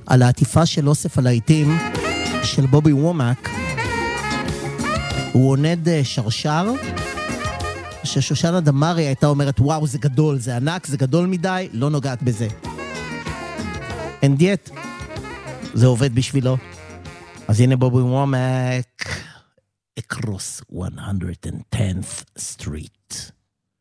על העטיפה של אוסף הלהיטים של בובי וומק. הוא עונד שרשר, ששושנה דמארי הייתה אומרת, וואו, זה גדול, זה ענק, זה גדול מדי, לא נוגעת בזה. אין דיאט, זה עובד בשבילו. אז הנה בובי וומק, across 110th Street.